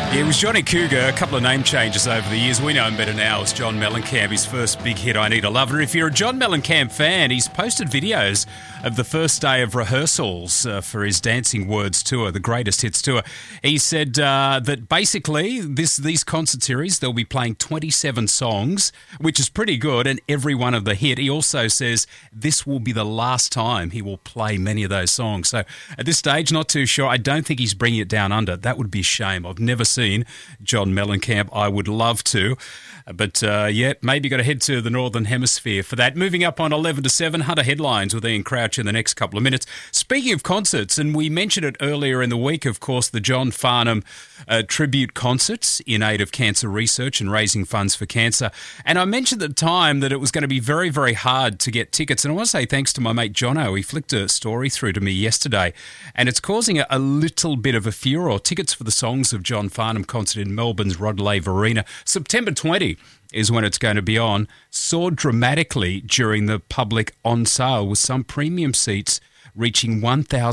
It was Johnny Cougar, a couple of name changes over the years. We know him better now as John Mellencamp, his first big hit, I Need a Lover. If you're a John Mellencamp fan, he's posted videos of the first day of rehearsals for his Dancing Words tour, the Greatest Hits tour. He said that basically these concert series, they'll be playing 27 songs, which is pretty good, and every one of the hit. He also says this will be the last time he will play many of those songs. So at this stage, not too sure. I don't think he's bringing it down under. That would be a shame. I've never seen John Mellencamp. I would love to. But, maybe got to head to the Northern Hemisphere for that. Moving up on 11 to 7, Hunter Headlines with Ian Crouch in the next couple of minutes. Speaking of concerts, and we mentioned it earlier in the week, of course, the John Farnham tribute concerts in aid of cancer research and raising funds for cancer. And I mentioned at the time that it was going to be very, very hard to get tickets. And I want to say thanks to my mate Jono. He flicked a story through to me yesterday, and it's causing a little bit of a furore. Tickets for the Songs of John Farnham concert in Melbourne's Rod Laver Arena, September 20 is when it's going to be on, soared dramatically during the public on sale, with some premium seats reaching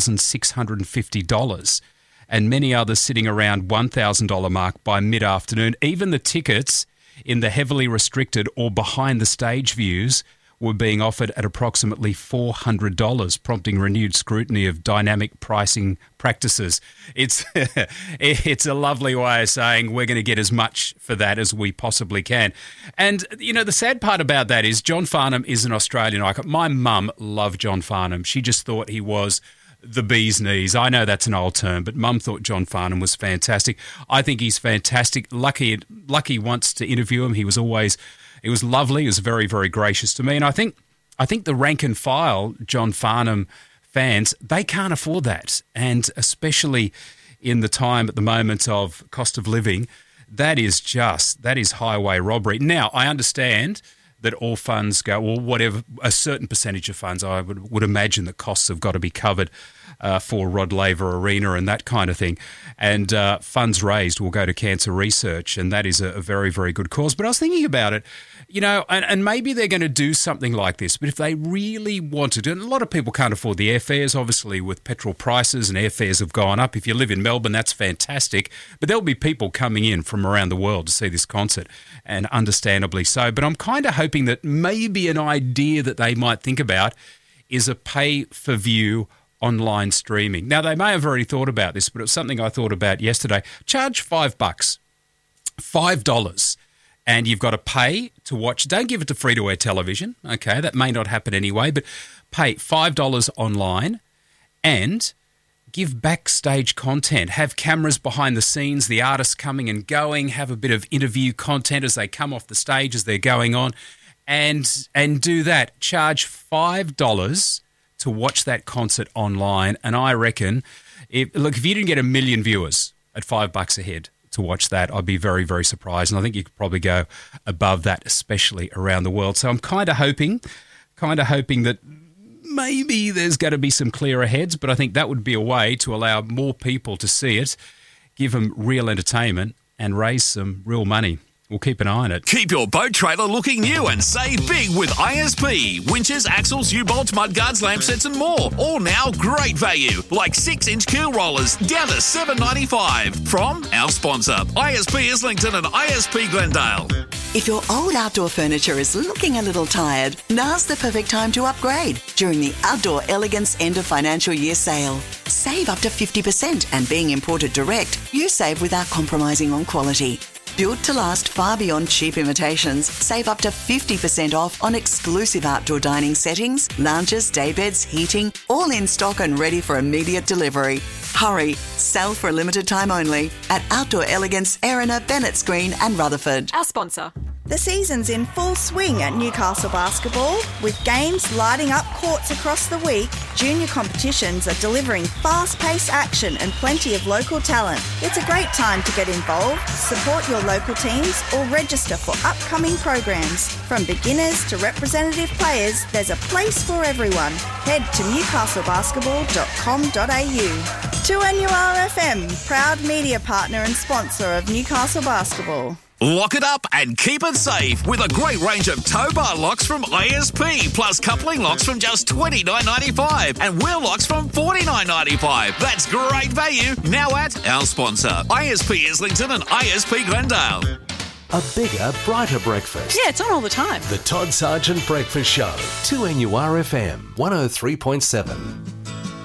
$1,650 and many others sitting around $1,000 mark by mid-afternoon. Even the tickets in the heavily restricted or behind the stage views were being offered at approximately $400, prompting renewed scrutiny of dynamic pricing practices. It's a lovely way of saying we're going to get as much for that as we possibly can. And, you know, the sad part about that is John Farnham is an Australian icon. My mum loved John Farnham. She just thought he was the bee's knees. I know that's an old term, but Mum thought John Farnham was fantastic. I think he's fantastic. Lucky once to interview him. He was lovely. He was very, very gracious to me. And I think the rank and file John Farnham fans, they can't afford that. And especially in the time at the moment of cost of living, that is highway robbery. Now, I understand that all funds go, or whatever, a certain percentage of funds, I would imagine that costs have got to be covered for Rod Laver Arena and that kind of thing. And funds raised will go to cancer research, and that is a very, very good cause. But I was thinking about it, you know, and maybe they're going to do something like this, but if they really wanted to, and a lot of people can't afford the airfares, obviously, with petrol prices, and airfares have gone up. If you live in Melbourne, that's fantastic. But there'll be people coming in from around the world to see this concert, and understandably so. But I'm kind of hoping that maybe an idea that they might think about is a pay-for-view online streaming. Now, they may have already thought about this, but it was something I thought about yesterday. Charge $5, and you've got to pay to watch. Don't give it to free-to-air television, okay? That may not happen anyway, but pay $5 online and give backstage content. Have cameras behind the scenes, the artists coming and going, have a bit of interview content as they come off the stage, as they're going on, and do that. Charge $5 to watch that concert online, and I reckon, if you didn't get 1 million viewers at $5 a head to watch that, I'd be very, very surprised, and I think you could probably go above that, especially around the world. So I'm kind of hoping that maybe there's going to be some clearer heads, but I think that would be a way to allow more people to see it, give them real entertainment, and raise some real money. We'll keep an eye on it. Keep your boat trailer looking new and save big with ISP. Winches, axles, U-bolts, mudguards, lamp sets and more. All now great value, like 6-inch keel rollers down to $7.95. From our sponsor, ISP Islington and ISP Glendale. If your old outdoor furniture is looking a little tired, now's the perfect time to upgrade during the Outdoor Elegance End of Financial Year sale. Save up to 50%, and being imported direct, you save without compromising on quality. Built to last far beyond cheap imitations, save up to 50% off on exclusive outdoor dining settings, lounges, daybeds, heating, all in stock and ready for immediate delivery. Hurry, sell for a limited time only at Outdoor Elegance, Erina, Bennetts Green and Rutherford. Our sponsor. The season's in full swing at Newcastle Basketball. With games lighting up courts across the week, junior competitions are delivering fast-paced action and plenty of local talent. It's a great time to get involved, support your local teams or register for upcoming programs. From beginners to representative players, there's a place for everyone. Head to newcastlebasketball.com.au. 2NURFM, proud media partner and sponsor of Newcastle Basketball. Lock it up and keep it safe with a great range of tow bar locks from ISP, plus coupling locks from just $29.95 and wheel locks from $49.95. That's great value now at our sponsor, ISP Islington and ISP Glendale. A bigger, brighter breakfast. Yeah, it's on all the time. The Todd Sargent Breakfast Show. 2NURFM 103.7.